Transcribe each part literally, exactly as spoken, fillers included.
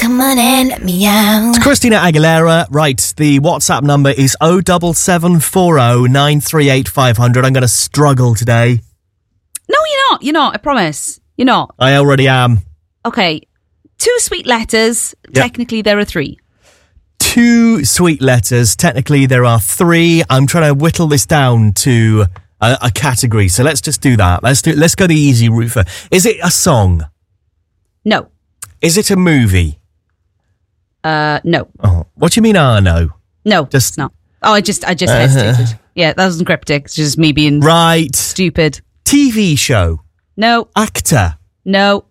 come on and let me out. It's Christina Aguilera. Right, the WhatsApp number is oh seven seven four oh nine three eight five hundred. I'm going to struggle today. No, you're not. You're not. I promise. You're not. I already am. Okay. Two sweet letters. Yep. Technically, there are three. Two sweet letters. Technically, there are three. I'm trying to whittle this down to a, a category. So let's just do that. Let's do. Let's go the easy route for. Is it a song? No. Is it a movie? Uh, no. Oh, what do you mean? Ah, no. No, Just- it's not. Oh, I just, I just Uh-huh. hesitated. Yeah, that wasn't cryptic. It's just me being Right. stupid. T V show. No, Actor. no,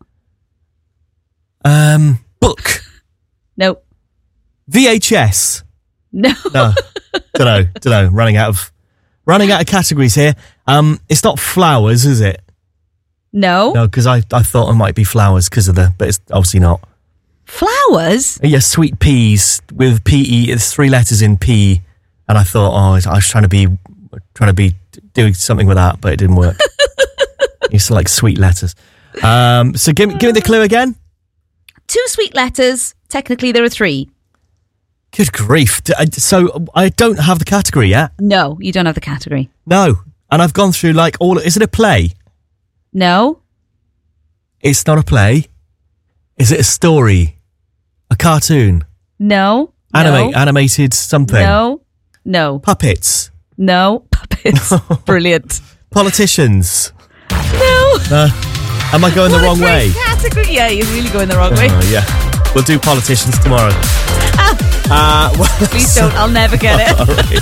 Um. Book. no, V H S. no. No. don't know. Don't know. Running out of running out of categories here. Um. It's not flowers, is it? No. No, because I, I thought it might be flowers because of the, but it's obviously not. Flowers? Yeah, sweet peas with P E. It's three letters in P, and I thought, oh, I was trying to be trying to be doing something with that, but it didn't work. It's like sweet letters. Um, so give me give me the clue again. Two sweet letters. Technically, there are three. Good grief! D- I- So I don't have the category yet. No, you don't have the category. No, and I've gone through like all. Is it a play? No, It's not a play. Is it a story? A cartoon? no, Animate, no, animated something? no, no, Puppets? no. Puppets. Brilliant. Politicians? No. Uh, am I going the What a wrong great way? Category. Yeah, you're really going the wrong way. Oh, yeah. We'll do politicians tomorrow. uh, well, Please don't. I'll never get it. all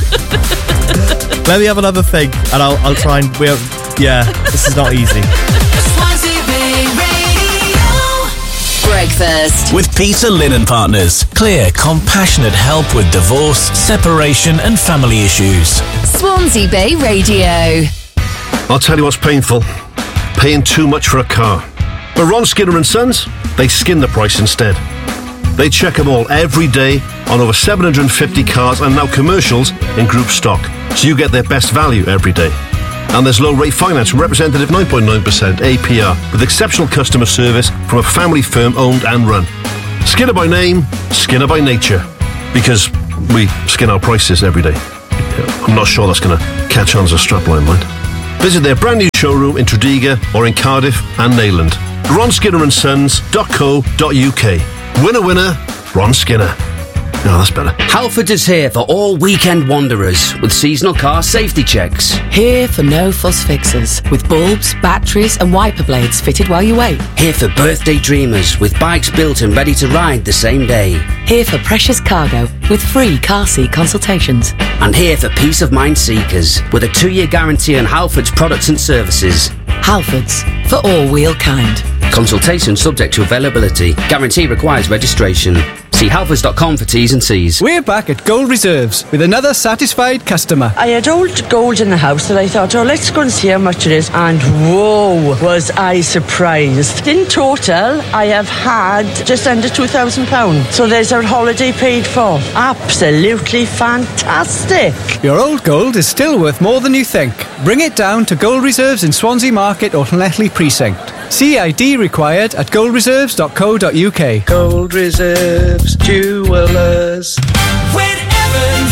right. Let me have another think, and I'll I'll try and we'll. Yeah, this is not easy. Swansea Bay Radio. Breakfast. With Peter Linen Partners. Clear, compassionate help with divorce, separation and family issues. Swansea Bay Radio. I'll tell you what's painful. Paying too much for a car. But Ron Skinner and Sons, they skin the price instead. They check them all every day on over seven hundred fifty cars and now commercials in group stock. So you get their best value every day. And there's low rate finance from representative nine point nine percent A P R with exceptional customer service from a family firm owned and run. Skinner by name, Skinner by nature. Because we skin our prices every day. I'm not sure that's going to catch on as a strapline, mind. Visit their brand new showroom in Tredegar or in Cardiff and Neyland. ron skinner and sons dot co dot uk. Winner, winner, Ron Skinner. No, that's better. Halfords is here for all weekend wanderers with seasonal car safety checks. Here for no fuss fixes, with bulbs, batteries and wiper blades fitted while you wait. Here for birthday dreamers with bikes built and ready to ride the same day. Here for precious cargo, with free car seat consultations. And here for peace of mind seekers with a two-year guarantee on Halfords products and services. Halfords, for all wheel kind. Consultation subject to availability. Guarantee requires registration. See halfords dot com for T's and C's. We're back at Gold Reserves with another satisfied customer. I had old gold in the house that I thought, oh, let's go and see how much it is. And whoa, was I surprised. In total, I have had just under two thousand pounds. So there's our holiday paid for. Absolutely fantastic. Your old gold is still worth more than you think. Bring it down to Gold Reserves in Swansea Market or Llanelli Precinct. C I D required at gold reserves dot co dot uk. Gold Reserves Jewelers. Win Evans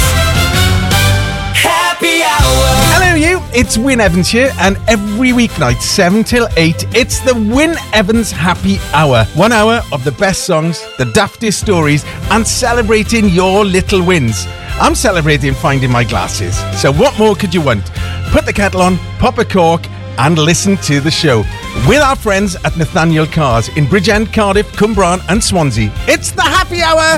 Happy Hour. Hello you, it's Win Evans here, and every weeknight seven till eight it's the Win Evans Happy Hour. One hour of the best songs, the daftest stories, and celebrating your little wins. I'm celebrating finding my glasses, so what more could you want? Put the kettle on, pop a cork and listen to the show with our friends at Nathaniel Cars in Bridgend, Cardiff, Cwmbran and Swansea. It's the Happy Hour!